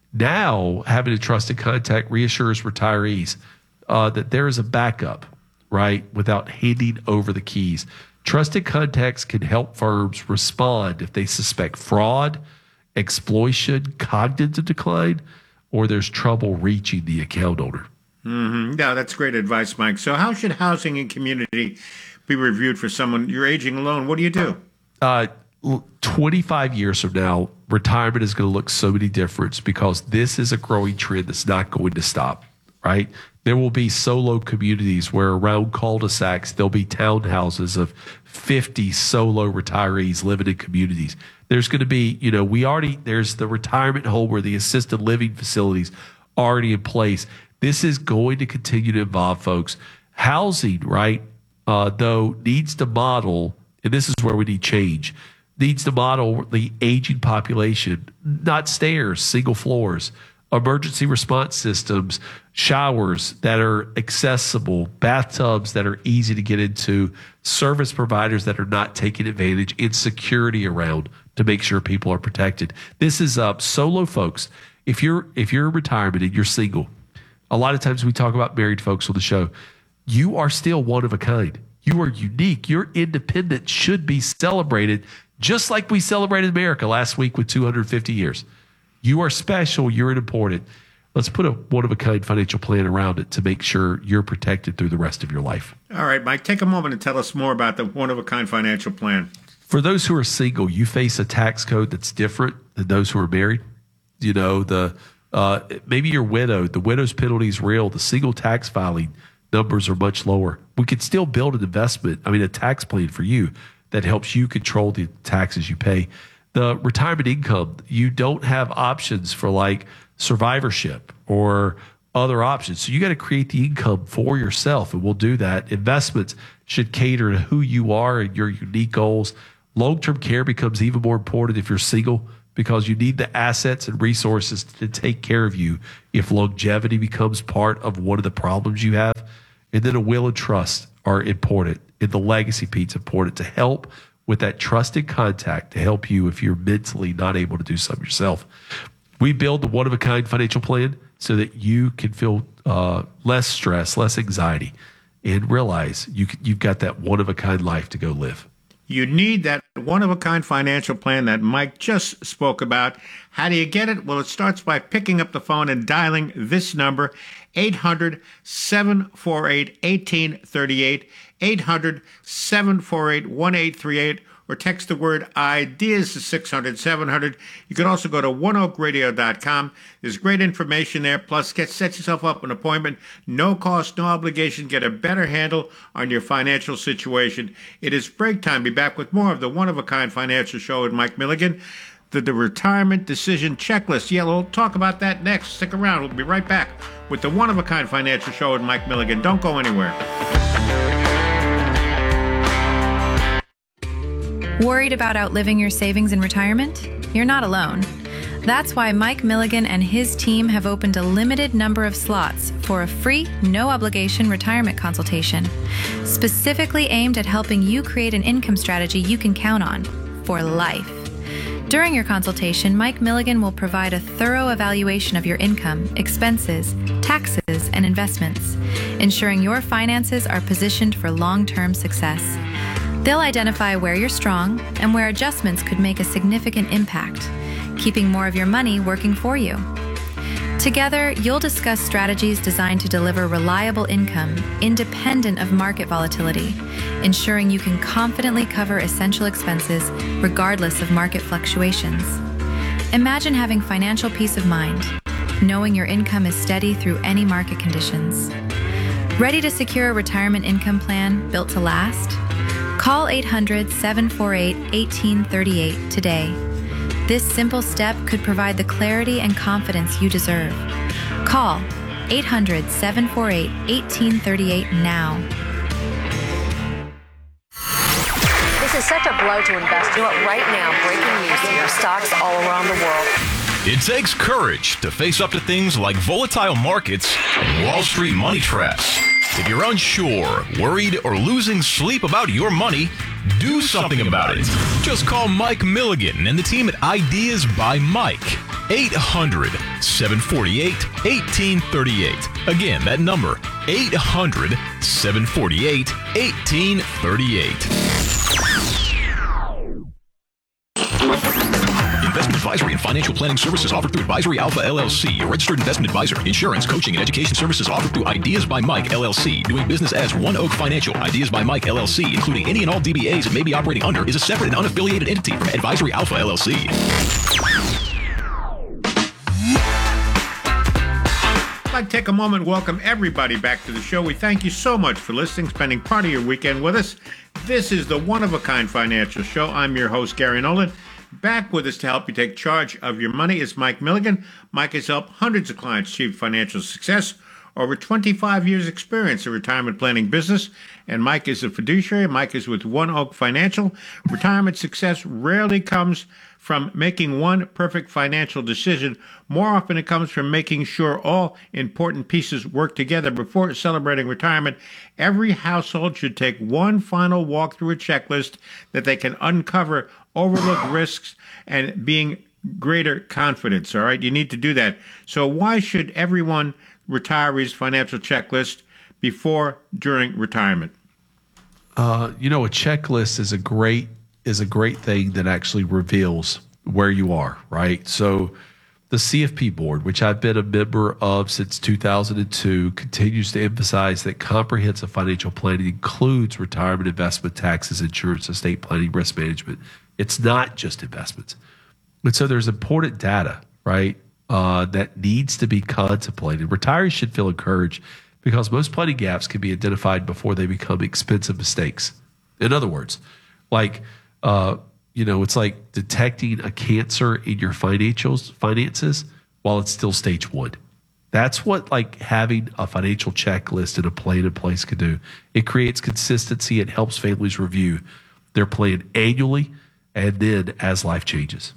Now, having a Trusted Contact reassures retirees uh, that there is a backup, right, without handing over the keys. Trusted Contacts can help firms respond if they suspect fraud, exploitation, cognitive decline, or there's trouble reaching the account owner. Mm-hmm. Yeah, that's great advice, Mike. So how should housing and community be reviewed for someone? You're aging alone. What do you do? Uh, twenty-five years from now, retirement is going to look so many different because this is a growing trend that's not going to stop, right? There will be solo communities where around cul-de-sacs, there'll be townhouses of fifty solo retirees living in communities. There's going to be, you know, we already, there's the retirement home or the assisted living facilities already in place. This is going to continue to involve folks. Housing, right, uh, though, needs to model, and this is where we need change, needs to model the aging population, not stairs, single floors, emergency response systems, showers that are accessible, bathtubs that are easy to get into, service providers that are not taking advantage, and security around to make sure people are protected. This is uh, solo folks. If you're if you're in retirement and you're single, a lot of times we talk about married folks on the show. You are still one of a kind. You are unique. Your independence should be celebrated just like we celebrated America last week with two hundred fifty years. You are special. You're important. Let's put a one-of-a-kind financial plan around it to make sure you're protected through the rest of your life. All right, Mike, take a moment and tell us more about the one-of-a-kind financial plan. For those who are single, you face a tax code that's different than those who are married. You know, the Uh, maybe you're widowed. The widow's penalty is real. The single tax filing numbers are much lower. We could still build an investment, I mean, a tax plan for you that helps you control the taxes you pay. The retirement income, you don't have options for like survivorship or other options. So you got to create the income for yourself, and we'll do that. Investments should cater to who you are and your unique goals. Long-term care becomes even more important if you're single, because you need the assets and resources to take care of you if longevity becomes part of one of the problems you have. And then a will and trust are important, and the legacy piece important to help with that trusted contact to help you if you're mentally not able to do something yourself. We build the one-of-a-kind financial plan so that you can feel uh, less stress, less anxiety, and realize you can, you've got that one-of-a-kind life to go live. You need that one-of-a-kind financial plan that Mike just spoke about. How do you get it? Well, it starts by picking up the phone and dialing this number, eight hundred, seven four eight, one eight three eight, eight hundred, seven four eight, one eight three eight, or text the word IDEAS to six hundred, seven hundred. You can also go to one oak radio dot com. There's great information there. Plus, get set yourself up an appointment. No cost, no obligation. Get a better handle on your financial situation. It is break time. Be back with more of the one-of-a-kind financial show with Mike Milligan. The, the retirement decision checklist. Yeah, we'll talk about that next. Stick around. We'll be right back with the one-of-a-kind financial show with Mike Milligan. Don't go anywhere. Worried about outliving your savings in retirement? You're not alone. That's why Mike Milligan and his team have opened a limited number of slots for a free, no-obligation retirement consultation, specifically aimed at helping you create an income strategy you can count on for life. During your consultation, Mike Milligan will provide a thorough evaluation of your income, expenses, taxes, and investments, ensuring your finances are positioned for long-term success. They'll identify where you're strong and where adjustments could make a significant impact, keeping more of your money working for you. Together, you'll discuss strategies designed to deliver reliable income, independent of market volatility, ensuring you can confidently cover essential expenses regardless of market fluctuations. Imagine having financial peace of mind, knowing your income is steady through any market conditions. Ready to secure a retirement income plan built to last? Call eight hundred, seven four eight, one eight three eight today. This simple step could provide the clarity and confidence you deserve. Call eight hundred, seven four eight, one eight three eight now. This is such a blow to investors. You know what? Right now, breaking news here, stocks all around the world. It takes courage to face up to things like volatile markets and Wall Street money traps. If you're unsure, worried, or losing sleep about your money, do something about it. Just call Mike Milligan and the team at Ideas by Mike. eight hundred, seven four eight, one eight three eight. Again, that number, eight hundred, seven four eight, one eight three eight. Investment advisory and financial planning services offered through Advisory Alpha L L C, a registered investment advisor. Insurance, coaching, and education services offered through Ideas by Mike L L C. Doing business as One Oak Financial. Ideas by Mike L L C, including any and all D B As it may be operating under, is a separate and unaffiliated entity from Advisory Alpha L L C. I'd like to take a moment and welcome everybody back to the show. We thank you so much for listening, spending part of your weekend with us. This is the One-of-a-Kind Financial Show. I'm your host, Gary Nolan. Back with us to help you take charge of your money is Mike Milligan. Mike has helped hundreds of clients achieve financial success. Over twenty-five years experience in retirement planning business. And Mike is a fiduciary. Mike is with One Oak Financial. Retirement success rarely comes from making one perfect financial decision. More often it comes from making sure all important pieces work together before celebrating retirement. Every household should take one final walk through a checklist that they can uncover overlook risks and being greater confidence. All right. You need to do that. So why should everyone retiree's financial checklist before, during retirement? Uh, you know, a checklist is a great, is a great thing that actually reveals where you are, right? So the C F P board, which I've been a member of since two thousand two, continues to emphasize that comprehensive financial planning includes retirement, investment, taxes, insurance, estate planning, risk management. It's not just investments. And so there's important data, right, uh, that needs to be contemplated. Retirees should feel encouraged because most planning gaps can be identified before they become expensive mistakes. In other words, like, uh, you know, it's like detecting a cancer in your financials, finances while it's still stage one. That's what like having a financial checklist and a plan in place can do. It creates consistency. It helps families review their plan annually and then as life changes.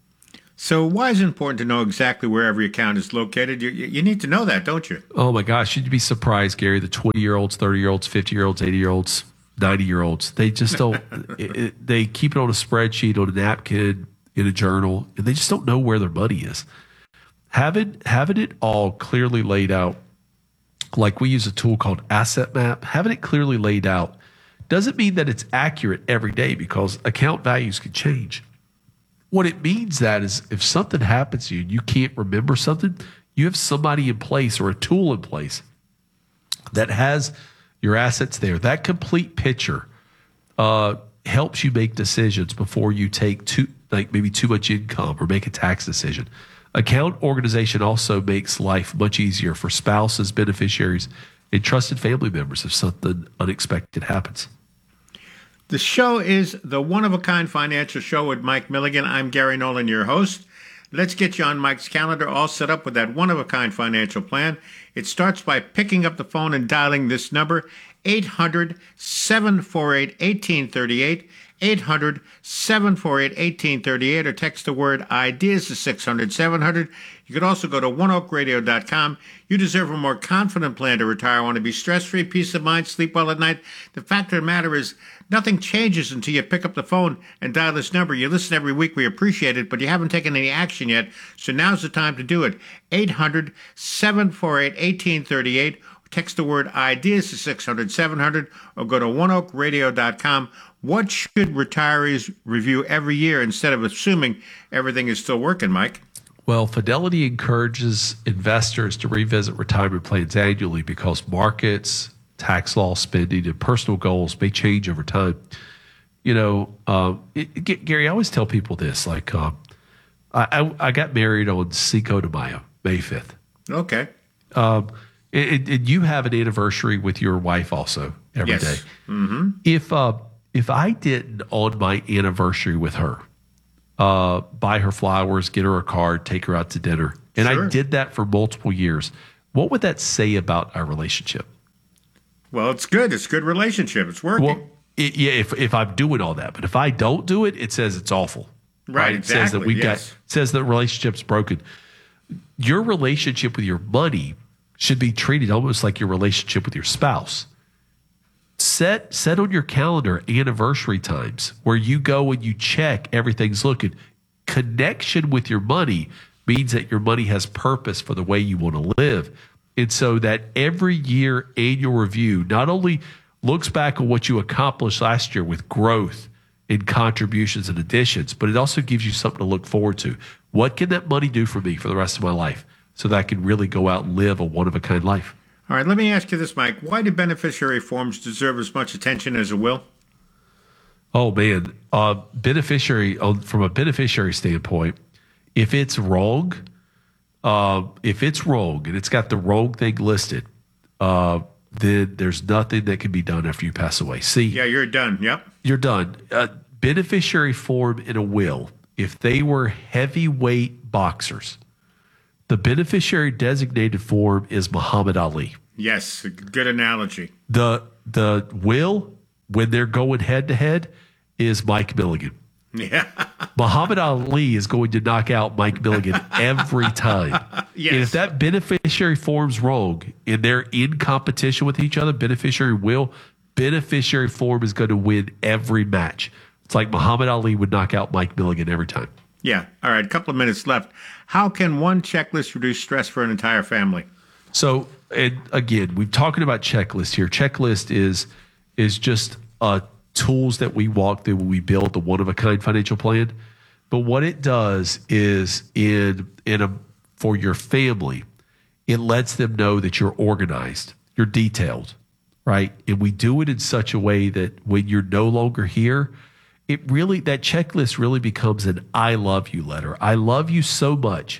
So why is it important to know exactly where every account is located? You, you need to know that, don't you? Oh, my gosh. You'd be surprised, Gary. The twenty-year-olds, thirty-year-olds, fifty-year-olds, eighty-year-olds, ninety-year-olds, they just don't it, it, – they keep it on a spreadsheet, on a napkin, in a journal, and they just don't know where their money is. Having, having it all clearly laid out, like we use a tool called Asset Map, having it clearly laid out doesn't mean that it's accurate every day because account values can change. What it means that is if something happens to you and you can't remember something, you have somebody in place or a tool in place that has your assets there. That complete picture uh, helps you make decisions before you take too, like maybe too much income or make a tax decision. Account organization also makes life much easier for spouses, beneficiaries, and trusted family members if something unexpected happens. The show is the One-of-a-Kind Financial Show with Mike Milligan. I'm Gary Nolan, your host. Let's get you on Mike's calendar, all set up with that one-of-a-kind financial plan. It starts by picking up the phone and dialing this number, eight hundred, seven four eight, one eight three eight, eight hundred, seven four eight, one eight three eight, or text the word IDEAS to six hundred, seven hundred. You could also go to one oak radio dot com. You deserve a more confident plan to retire. Want to be stress-free, peace of mind, sleep well at night. The fact of the matter is, nothing changes until you pick up the phone and dial this number. You listen every week. We appreciate it, but you haven't taken any action yet. So now's the time to do it. eight hundred, seven four eight, one eight three eight. Text the word IDEAS to six hundred, seven hundred, or go to one oak radio dot com. What should retirees review every year instead of assuming everything is still working, Mike? Well, Fidelity encourages investors to revisit retirement plans annually because markets, tax law, spending, and personal goals may change over time. You know, uh, it, it, Gary, I always tell people this, like uh, I, I, I got married on Cinco de Mayo, May fifth. Okay. Um, and, and you have an anniversary with your wife also every yes. day. Mm-hmm. If uh, if I didn't on my anniversary with her, uh, buy her flowers, get her a card, take her out to dinner, and Sure. I did that for multiple years, what would that say about our relationship? Well, it's good. It's a good relationship. It's working. Well, it, yeah, if if I'm doing all that, but if I don't do it, it says it's awful. Right, It says that exactly, we yes. got it says the relationship's broken. Your relationship with your money should be treated almost like your relationship with your spouse. Set set on your calendar anniversary times where you go and you check everything's looking. Connection with your money means that your money has purpose for the way you want to live. And so that every year annual review not only looks back on what you accomplished last year with growth in contributions and additions, but it also gives you something to look forward to. What can that money do for me for the rest of my life so that I can really go out and live a one-of-a-kind life? All right, let me ask you this, Mike. Why do beneficiary forms deserve as much attention as a will? Oh, man. Uh, beneficiary, uh, from a beneficiary standpoint, if it's wrong, uh, if it's wrong and it's got the wrong thing listed, uh, then there's nothing that can be done after you pass away. See? Yeah, you're done. Yep. You're done. Uh, beneficiary form in a will, if they were heavyweight boxers, the beneficiary designated form is Muhammad Ali. Yes, a good analogy. The the will, when they're going head to head, is Mike Milligan. Yeah. Muhammad Ali is going to knock out Mike Milligan every time. Yes. And if that beneficiary form's wrong and they're in competition with each other, beneficiary will, beneficiary form is going to win every match. It's like Muhammad Ali would knock out Mike Milligan every time. Yeah. All right, a couple of minutes left. How can one checklist reduce stress for an entire family? So, and again, we're talking about checklist here. Checklist is is just uh, tools that we walk through when we build the one-of-a-kind financial plan. But what it does is in in a for your family, it lets them know that you're organized, you're detailed, right? And we do it in such a way that when you're no longer here, it really, that checklist really becomes an I love you letter. I love you so much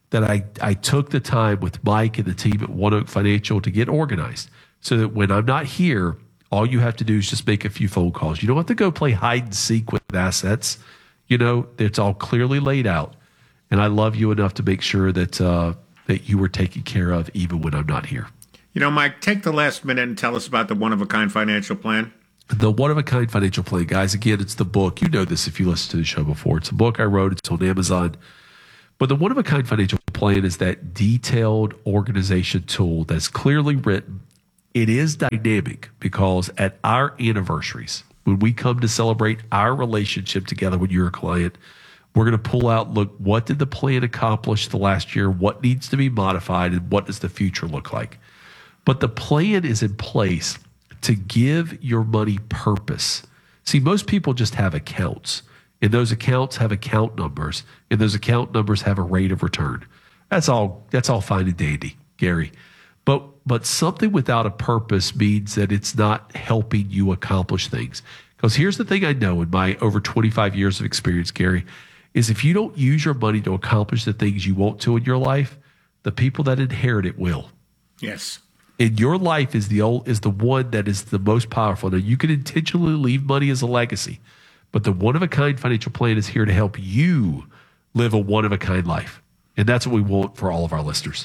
that I, I took the time with Mike and the team at One Oak Financial to get organized so that when I'm not here, all you have to do is just make a few phone calls. You don't have to go play hide and seek with assets. You know, it's all clearly laid out. And I love you enough to make sure that uh, that you were taken care of even when I'm not here. You know, Mike, take the last minute and tell us about the one-of-a-kind financial plan. The One-of-a-Kind Financial Plan, guys, again, it's the book. You know this if you listen to the show before. It's a book I wrote. It's on Amazon. But the One-of-a-Kind Financial Plan is that detailed organization tool that's clearly written. It is dynamic because at our anniversaries, when we come to celebrate our relationship together when you're a client, we're going to pull out, look, what did the plan accomplish the last year? What needs to be modified? And what does the future look like? But the plan is in place to give your money purpose. See, most people just have accounts, and those accounts have account numbers, and those account numbers have a rate of return. That's all, that's all fine and dandy, Gary. But but something without a purpose means that it's not helping you accomplish things. Because here's the thing I know in my over twenty-five years of experience, Gary, is if you don't use your money to accomplish the things you want to in your life, the people that inherit it will. Yes. And your life is the old is the one that is the most powerful. Now, you can intentionally leave money as a legacy, but the one-of-a-kind financial plan is here to help you live a one-of-a-kind life. And that's what we want for all of our listeners.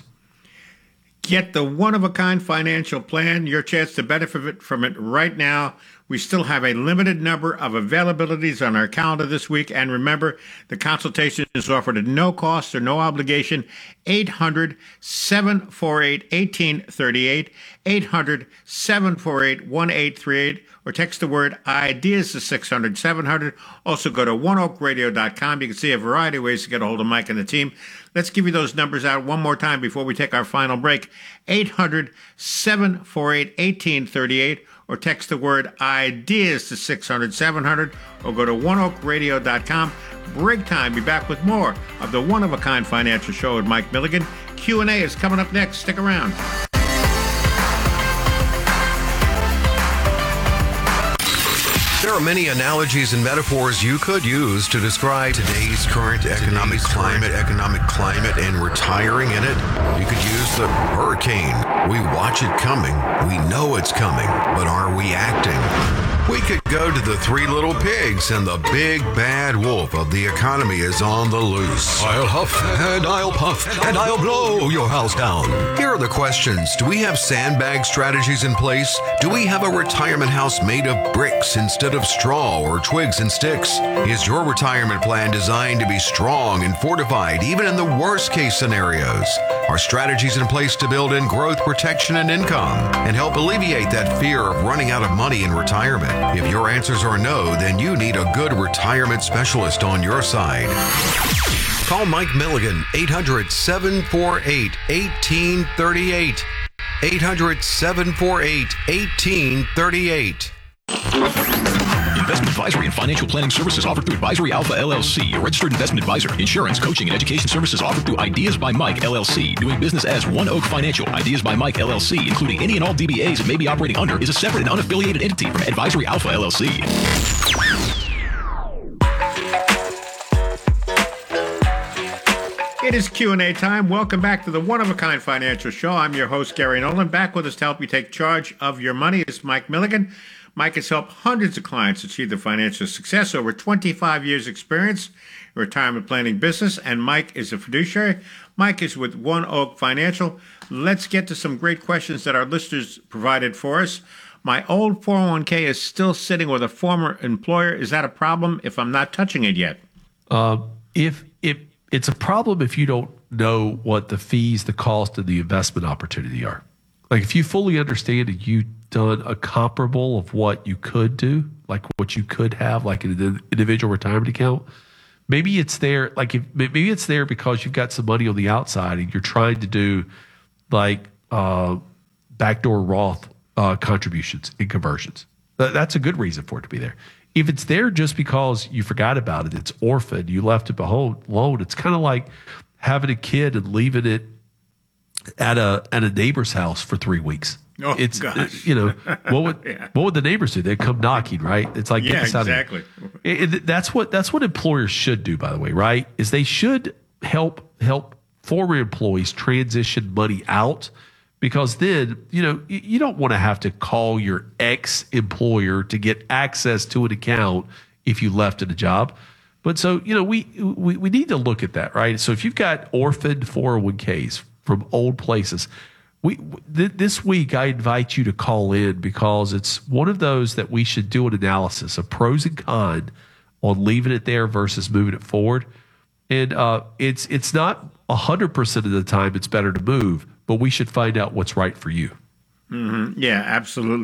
Get the one-of-a-kind financial plan. Your chance to benefit from it right now. We still have a limited number of availabilities on our calendar this week. And remember, the consultation is offered at no cost or no obligation. eight hundred, seven four eight, one eight three eight, eight hundred, seven four eight, one eight three eight, or text the word IDEAS to six hundred, seven hundred. Also go to one oak radio dot com. You can see a variety of ways to get a hold of Mike and the team. Let's give you those numbers out one more time before we take our final break. eight hundred, seven four eight, one eight three eight, or text the word IDEAS to six hundred, seven hundred, or go to one oak radio dot com. Break time. Be back with more of the One-of-a-Kind Financial Show with Mike Milligan. Q and A is coming up next. Stick around. There are many analogies and metaphors you could use to describe today's current economic climate, economic climate, and retiring in it. You could use the hurricane. We watch it coming. We know it's coming, but are we acting? We could go to the Three Little Pigs, and the big bad wolf of the economy is on the loose. I'll huff and I'll puff and I'll blow your house down. Here are the questions. Do we have sandbag strategies in place? Do we have a retirement house made of bricks instead of straw or twigs and sticks? Is your retirement plan designed to be strong and fortified even in the worst case scenarios? Are strategies in place to build in growth, protection, and income and help alleviate that fear of running out of money in retirement? If your answers are no, then you need a good retirement specialist on your side. Call Mike Milligan, eight hundred, seven four eight, one eight three eight. eight hundred, seven four eight, one eight three eight. Investment advisory and financial planning services offered through Advisory Alpha L L C, a registered investment advisor. Insurance, coaching, and education services offered through Ideas by Mike L L C. Doing business as One Oak Financial. Ideas by Mike L L C, including any and all D B As it may be operating under, is a separate and unaffiliated entity from Advisory Alpha L L C. It is Q and A time. Welcome back to the One-of-a-Kind Financial Show. I'm your host, Gary Nolan. Back with us to help you take charge of your money is Mike Milligan. Mike has helped hundreds of clients achieve their financial success, over twenty-five years experience in retirement planning business, and Mike is a fiduciary. Mike is with One Oak Financial. Let's get to some great questions that our listeners provided for us. My old four oh one k is still sitting with a former employer. Is that a problem if I'm not touching it yet? Uh, if if it's a problem if you don't know what the fees, the cost, and the investment opportunity are. Like if you fully understand and you've done a comparable of what you could do, like what you could have, like an individual retirement account, maybe it's there. Like if maybe it's there because you've got some money on the outside and you're trying to do like uh, backdoor Roth uh, contributions and conversions. That's a good reason for it to be there. If it's there just because you forgot about it, it's orphaned, you left it alone, it's kind of like having a kid and leaving it at a at a neighbor's house for three weeks. Oh, it's gosh. You know, what would yeah. what would the neighbors do? They'd come knocking, right? It's like, yeah, get this out exactly. of here. It, it, that's what that's what employers should do, by the way, right? Is they should help help former employees transition money out, because then, you know, you don't want to have to call your ex-employer to get access to an account if you left at a job. But so, you know, we, we, we need to look at that, right? So if you've got orphaned four oh one k's from old places, we th- this week I invite you to call in, because it's one of those that we should do an analysis of pros and cons on leaving it there versus moving it forward. And uh, it's it's not one hundred percent of the time it's better to move, but we should find out what's right for you. Mm-hmm. Yeah, absolutely.